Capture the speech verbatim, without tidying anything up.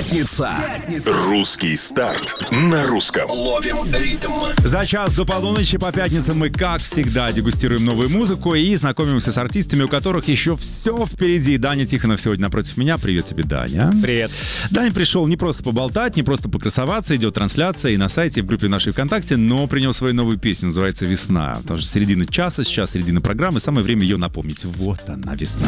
Пятница. Пятница. Русский старт на русском. Ловим ритм. За час до полуночи по пятницам мы, как всегда, дегустируем новую музыку и знакомимся с артистами, у которых еще все впереди. Даня Тихонов сегодня напротив меня. Привет тебе, Даня. Привет. Даня пришел не просто поболтать, не просто покрасоваться. Идет трансляция и на сайте, и в группе нашей ВКонтакте, но принес свою новую песню, называется «Весна». Потому что середина часа, сейчас середина программы, самое время ее напомнить. Вот она, весна.